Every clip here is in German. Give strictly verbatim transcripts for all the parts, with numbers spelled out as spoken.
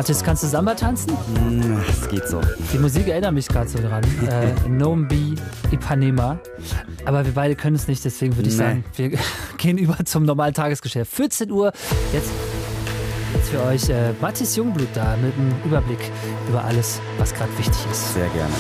Mathis, kannst du Samba tanzen? Es geht so. Die Musik erinnert mich gerade so dran. äh, Nombi Ipanema. Aber wir beide können es nicht, deswegen würde ich Nee. sagen, wir gehen über zum normalen Tagesgeschäft. vierzehn Uhr, jetzt, jetzt für euch äh, Mathis Jungblut da mit einem Überblick über alles, was gerade wichtig ist. Sehr gerne.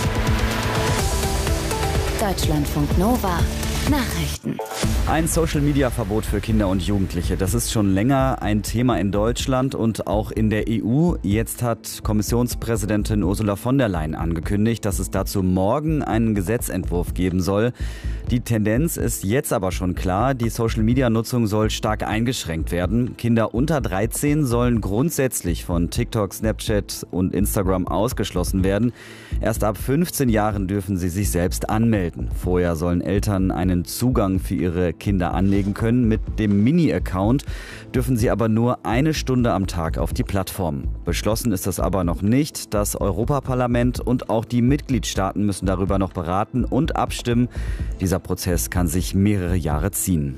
Deutschlandfunk Nova Nachrichten. Ein Social-Media-Verbot für Kinder und Jugendliche. Das ist schon länger ein Thema in Deutschland und auch in der E U. Jetzt hat Kommissionspräsidentin Ursula von der Leyen angekündigt, dass es dazu morgen einen Gesetzentwurf geben soll. Die Tendenz ist jetzt aber schon klar. Die Social-Media-Nutzung soll stark eingeschränkt werden. Kinder unter dreizehn sollen grundsätzlich von TikTok, Snapchat und Instagram ausgeschlossen werden. Erst ab fünfzehn Jahren dürfen sie sich selbst anmelden. Vorher sollen Eltern einen Zugang für ihre Kinder anlegen können. Mit dem Mini-Account dürfen sie aber nur eine Stunde am Tag auf die Plattform. Beschlossen ist das aber noch nicht. Das Europaparlament und auch die Mitgliedstaaten müssen darüber noch beraten und abstimmen. Dieser Prozess kann sich mehrere Jahre ziehen.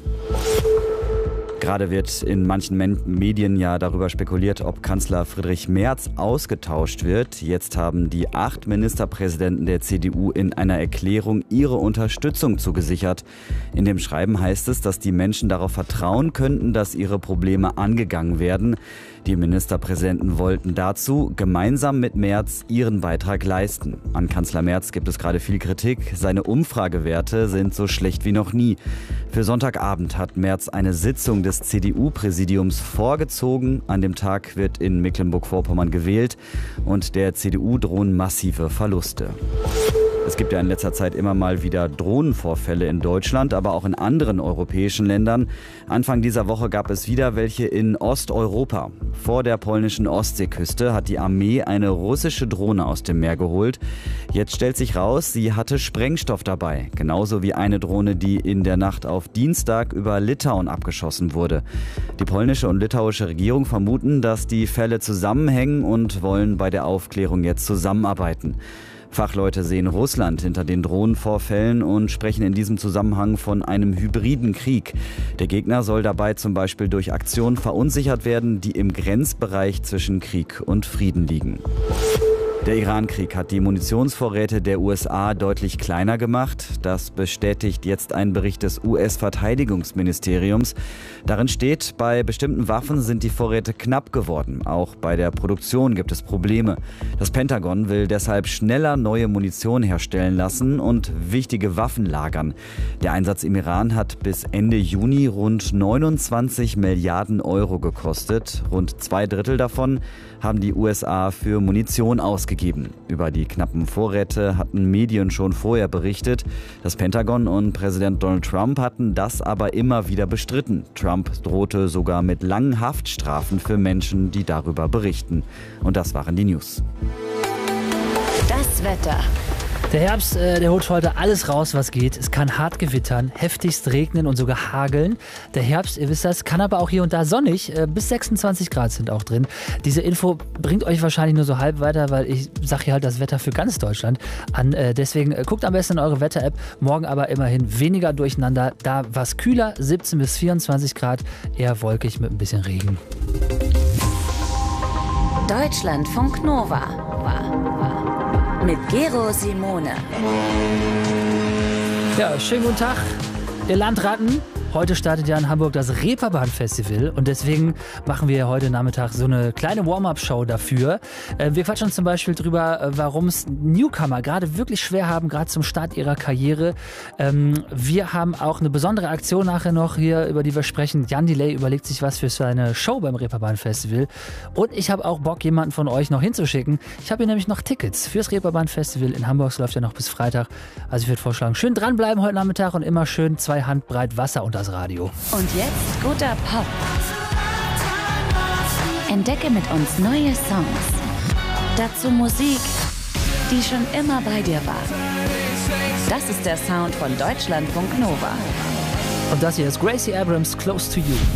Gerade wird in manchen Medien ja darüber spekuliert, ob Kanzler Friedrich Merz ausgetauscht wird. Jetzt haben die acht Ministerpräsidenten der C D U in einer Erklärung ihre Unterstützung zugesichert. In dem Schreiben heißt es, dass die Menschen darauf vertrauen könnten, dass ihre Probleme angegangen werden. Die Ministerpräsidenten wollten dazu gemeinsam mit Merz ihren Beitrag leisten. An Kanzler Merz gibt es gerade viel Kritik. Seine Umfragewerte sind so schlecht wie noch nie. Für Sonntagabend hat Merz eine Sitzung des C D U-Präsidiums vorgezogen. An dem Tag wird in Mecklenburg-Vorpommern gewählt und der C D U drohen massive Verluste. Es gibt ja in letzter Zeit immer mal wieder Drohnenvorfälle in Deutschland, aber auch in anderen europäischen Ländern. Anfang dieser Woche gab es wieder welche in Osteuropa. Vor der polnischen Ostseeküste hat die Armee eine russische Drohne aus dem Meer geholt. Jetzt stellt sich raus, sie hatte Sprengstoff dabei. Genauso wie eine Drohne, die in der Nacht auf Dienstag über Litauen abgeschossen wurde. Die polnische und litauische Regierung vermuten, dass die Fälle zusammenhängen und wollen bei der Aufklärung jetzt zusammenarbeiten. Fachleute sehen Russland hinter den Drohnenvorfällen und sprechen in diesem Zusammenhang von einem hybriden Krieg. Der Gegner soll dabei zum Beispiel durch Aktionen verunsichert werden, die im Grenzbereich zwischen Krieg und Frieden liegen. Der Iran-Krieg hat die Munitionsvorräte der U S A deutlich kleiner gemacht. Das bestätigt jetzt ein Bericht des U S-Verteidigungsministeriums. Darin steht, bei bestimmten Waffen sind die Vorräte knapp geworden. Auch bei der Produktion gibt es Probleme. Das Pentagon will deshalb schneller neue Munition herstellen lassen und wichtige Waffen lagern. Der Einsatz im Iran hat bis Ende Juni rund neunundzwanzig Milliarden Euro gekostet. Rund zwei Drittel davon haben die U S A für Munition ausgegeben. Über die knappen Vorräte hatten Medien schon vorher berichtet. Das Pentagon und Präsident Donald Trump hatten das aber immer wieder bestritten. Trump drohte sogar mit langen Haftstrafen für Menschen, die darüber berichten. Und das waren die News. Das Wetter. Der Herbst, äh, der holt heute alles raus, was geht. Es kann hart gewittern, heftigst regnen und sogar hageln. Der Herbst, ihr wisst das, kann aber auch hier und da sonnig. Äh, bis sechsundzwanzig Grad sind auch drin. Diese Info bringt euch wahrscheinlich nur so halb weiter, weil ich sage hier halt das Wetter für ganz Deutschland an. Äh, deswegen äh, guckt am besten in eure Wetter-App. Morgen aber immerhin weniger durcheinander. Da war es kühler, siebzehn bis vierundzwanzig Grad. Eher wolkig mit ein bisschen Regen. Deutschlandfunk Nova. Mit Gero Simone. Ja, schönen guten Tag, ihr Landratten. Heute startet ja in Hamburg das Reeperbahn-Festival und deswegen machen wir heute Nachmittag so eine kleine Warm-Up-Show dafür. Wir quatschen zum Beispiel drüber, warum es Newcomer gerade wirklich schwer haben, gerade zum Start ihrer Karriere. Wir haben auch eine besondere Aktion nachher noch hier, über die wir sprechen. Jan Delay überlegt sich was für seine Show beim Reeperbahn-Festival und ich habe auch Bock, jemanden von euch noch hinzuschicken. Ich habe hier nämlich noch Tickets fürs Reeperbahn-Festival in Hamburg. Es läuft ja noch bis Freitag. Also ich würde vorschlagen, schön dranbleiben heute Nachmittag und immer schön zwei Handbreit Wasser unter das Radio. Und jetzt guter Pop. Entdecke mit uns neue Songs. Dazu Musik, die schon immer bei dir war. Das ist der Sound von Deutschlandfunk Nova. Und das hier ist Gracie Abrams, Close to You.